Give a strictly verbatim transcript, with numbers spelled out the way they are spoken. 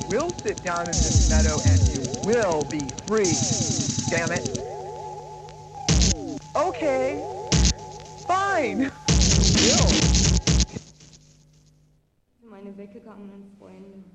will sit down in this meadow and you will be free. Damn it. Okay. Fine. Will. Meine weggegangenen Freunde.